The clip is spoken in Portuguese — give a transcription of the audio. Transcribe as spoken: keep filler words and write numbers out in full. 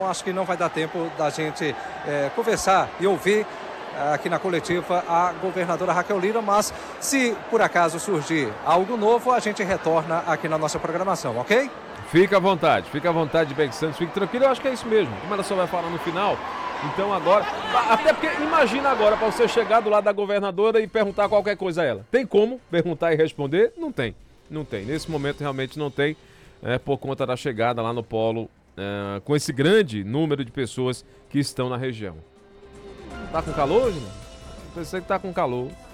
Acho que não vai dar tempo da gente é, conversar e ouvir aqui na coletiva a governadora Raquel Lira, mas se por acaso surgir algo novo, a gente retorna aqui na nossa programação, ok? Fica à vontade, fica à vontade, Beck Santos, fique tranquilo, eu acho que é isso mesmo, como ela só vai falar no final, então agora, até porque imagina agora para você chegar do lado da governadora e perguntar qualquer coisa a ela, tem como perguntar e responder? Não tem, não tem, nesse momento realmente não tem, é, por conta da chegada lá no polo, é, com esse grande número de pessoas que estão na região. Tá com calor, gente? Pensei que tá com calor.